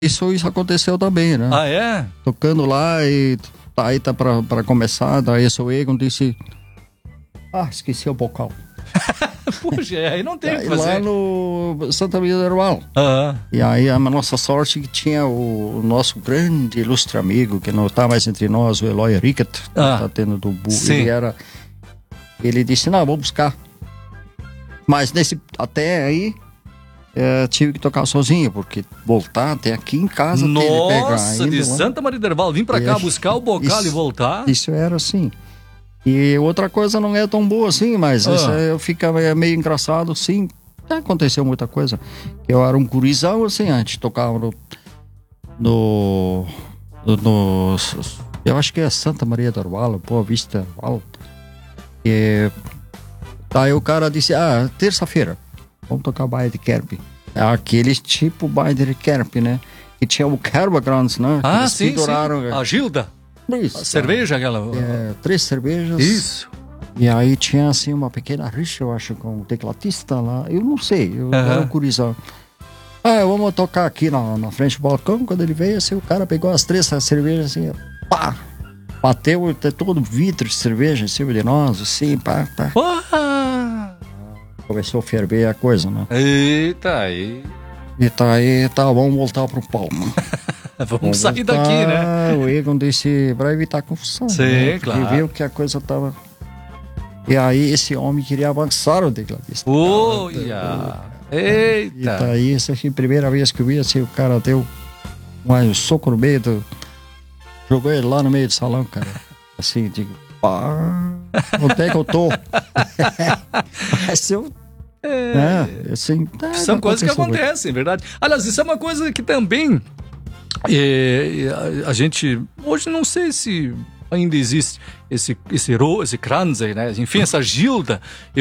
Isso aconteceu também, né? Ah, é? Tocando lá e aí tá pra começar, daí o Egon disse, esqueci o bocal. Puxa, aí não tem o que Lá fazer. no Santa Maria do Herval. E aí a nossa sorte que tinha o nosso grande ilustre amigo, que não está mais entre nós, o Eloy Rickett, que tá tendo do ele disse, não, vou buscar. Mas até aí tive que tocar sozinho, porque voltar até aqui em casa, nossa, de Santa Maria do Herval, vim pra cá buscar o bocal e voltar. Isso era assim. E outra coisa não é tão boa assim, mas fica meio engraçado, sim. Aconteceu muita coisa. Eu era um gurizão, assim, a gente tocava no eu acho que é Santa Maria do Herval, Boa Vista Herval. E aí o cara disse, terça-feira, vamos tocar baile de Kerp. Aquele tipo baile de Kerp, né? Que tinha o Kerbagrans, né? Sim. A Gilda. Isso, a cerveja aquela. 3 cervejas. Isso. E aí tinha assim uma pequena rixa, eu acho, com o teclatista lá. Eu não sei, eu era um gurizão. Vamos tocar aqui na frente do balcão. Quando ele veio, assim, o cara pegou as 3 cervejas assim, pá! Bateu até todo o vidro de cerveja em cima de nós, assim, pá. Começou a ferver a coisa, né? Eita, aí. E aí, vamos voltar pro palco. Vamos sair daqui, né? O Egon disse pra evitar confusão. Sim, né? claro. Ele viu que a coisa tava... E aí esse homem queria avançar o tecladista. Eita! E daí, essa foi a primeira vez que eu vi, assim, o cara deu um soco no meio jogou ele lá no meio do salão, cara. Assim, digo, onde é que eu tô? Mas eu... assim, são coisas que acontecem, verdade. Aliás, isso é uma coisa que também a gente hoje não sei se ainda existe esse Kranzer, né? Enfim, essa Gilda.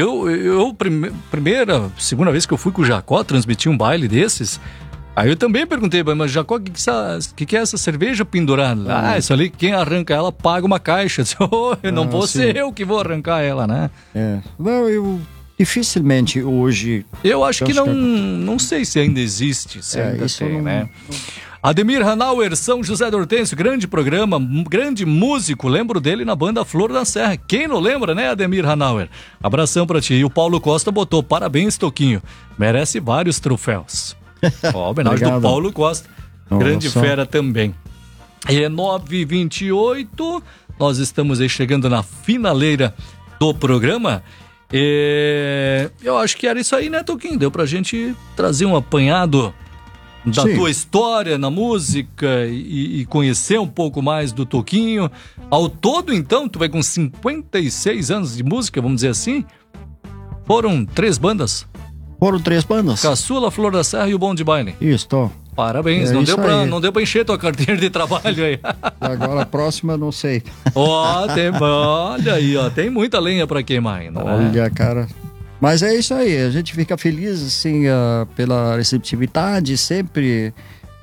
Segunda vez que eu fui com o Jacó transmitir um baile desses, aí eu também perguntei, mas Jacó, o que é essa cerveja pendurada? Isso ali, quem arranca ela paga uma caixa. Não vou ser eu que vou arrancar ela, né? Não, dificilmente hoje... Eu acho que não sei se ainda existe, se ainda tem, né? Ademir Hanauer, São José do Hortêncio, grande programa, grande músico, lembro dele na banda Flor da Serra. Quem não lembra, né, Ademir Hanauer? Abração pra ti. E o Paulo Costa botou, parabéns, Toquinho, merece vários troféus. Homenagem do Paulo Costa, grande fera também. E é 9h28, nós estamos aí chegando na finaleira do programa. Eu acho que era isso aí, né, Toquinho? Deu pra gente trazer um apanhado da tua história na música e conhecer um pouco mais do Toquinho. Ao todo, então, tu vai com 56 anos de música, vamos dizer assim. Foram 3 bandas? Foram 3 bandas. Caçula, Flor da Serra e o Bom de Baile. Isso, tô. Parabéns, não deu pra encher tua carteira de trabalho aí. Agora a próxima, não sei. Olha aí, tem muita lenha pra queimar ainda, né? Olha, cara... Mas é isso aí, a gente fica feliz, assim, pela receptividade, sempre.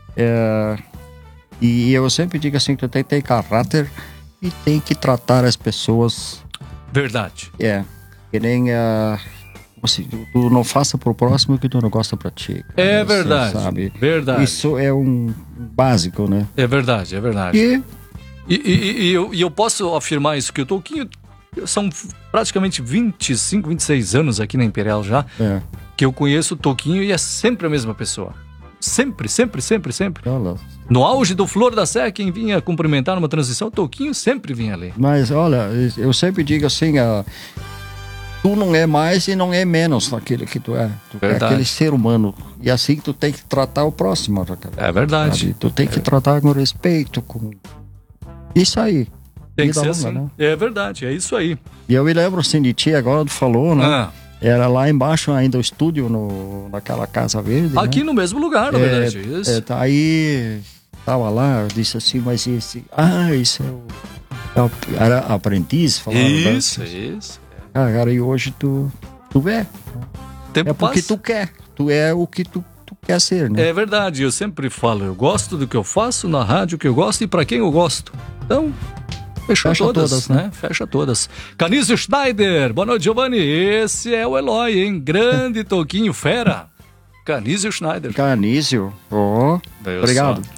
E eu sempre digo assim, que tu tem que ter caráter e tem que tratar as pessoas... Verdade. Que nem... assim, tu não faça pro próximo o que tu não gosta pra ti. Cara, verdade, sabe? Verdade. Isso é um básico, né? É verdade. E eu posso afirmar isso, que o Toquinho... São praticamente 25, 26 anos aqui na Imperial já, que eu conheço o Toquinho e é sempre a mesma pessoa. Sempre. Olha. No auge do Flor da Serra, quem vinha cumprimentar numa transição, o Toquinho sempre vinha ali. Mas olha, eu sempre digo assim, tu não é mais e não é menos daquele que tu é. Tu é aquele ser humano. E assim tu tem que tratar o próximo. É verdade. Sabe? Tu tem que tratar com respeito, com... Isso aí. Tem que ser assim, né? É verdade, é isso aí. E eu me lembro assim de ti, agora tu falou, né? Era lá embaixo ainda o estúdio, naquela Casa Verde. Aqui, né? No mesmo lugar, na verdade, isso. Aí, tava lá, eu disse assim, mas esse... isso era aprendiz, falava. Isso. Cara, e hoje tu vê. Tempo porque passa. Tu quer. Tu é o que tu quer ser, né? É verdade, eu sempre falo, eu gosto do que eu faço na rádio que eu gosto e pra quem eu gosto. Então... Fecha todas, né? Fecha todas. Canísio Schneider, boa noite, Giovanni. Esse é o Eloy, hein? Grande Toquinho, fera. Anísio Schneider. Anísio, obrigado.